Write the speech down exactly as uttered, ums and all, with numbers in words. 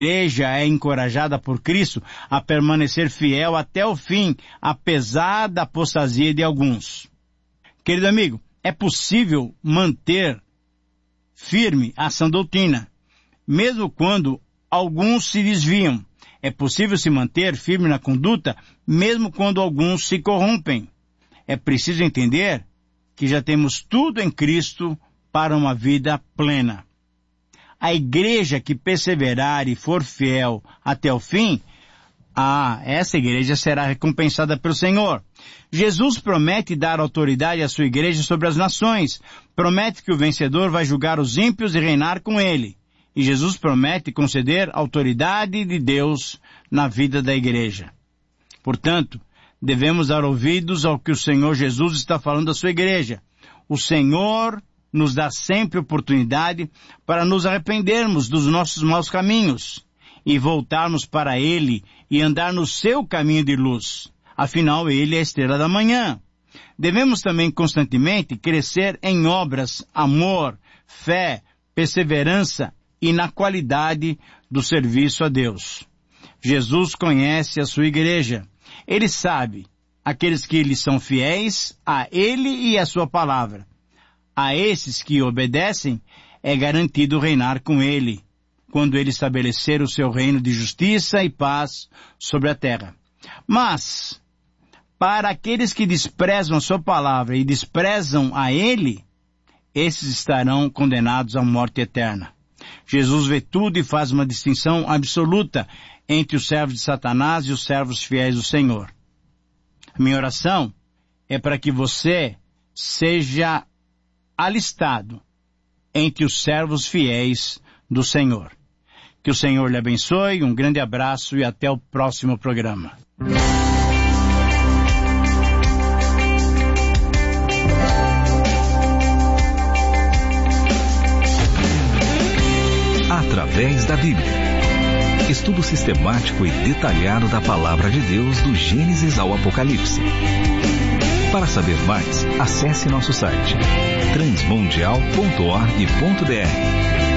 igreja é encorajada por Cristo a permanecer fiel até o fim, apesar da apostasia de alguns. Querido amigo, é possível manter firme a sã doutrina, mesmo quando alguns se desviam. É possível se manter firme na conduta, mesmo quando alguns se corrompem. É preciso entender que já temos tudo em Cristo para uma vida plena. A igreja que perseverar e for fiel até o fim, ah, essa igreja será recompensada pelo Senhor. Jesus promete dar autoridade à sua igreja sobre as nações. Promete que o vencedor vai julgar os ímpios e reinar com ele. E Jesus promete conceder autoridade de Deus na vida da igreja. Portanto, devemos dar ouvidos ao que o Senhor Jesus está falando à sua igreja. O Senhor nos dá sempre oportunidade para nos arrependermos dos nossos maus caminhos e voltarmos para Ele e andar no seu caminho de luz. Afinal, Ele é a estrela da manhã. Devemos também constantemente crescer em obras, amor, fé, perseverança e na qualidade do serviço a Deus. Jesus conhece a sua igreja. Ele sabe aqueles que lhe são fiéis a Ele e a sua palavra. A esses que obedecem é garantido reinar com Ele, quando Ele estabelecer o seu reino de justiça e paz sobre a terra. Mas, para aqueles que desprezam a sua palavra e desprezam a Ele, esses estarão condenados à morte eterna. Jesus vê tudo e faz uma distinção absoluta entre os servos de Satanás e os servos fiéis do Senhor. A minha oração é para que você seja alistado entre os servos fiéis do Senhor. Que o Senhor lhe abençoe, um grande abraço e até o próximo programa. Através da Bíblia. Estudo sistemático e detalhado da Palavra de Deus do Gênesis ao Apocalipse. Para saber mais, acesse nosso site transmundial ponto org ponto br.